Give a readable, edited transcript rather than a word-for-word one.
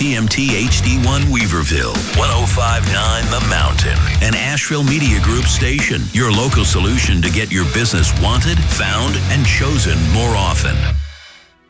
WTMT HD1 Weaverville, 105.9 The Mountain, an Asheville Media Group station. Your local solution to get your business wanted, found, and chosen more often.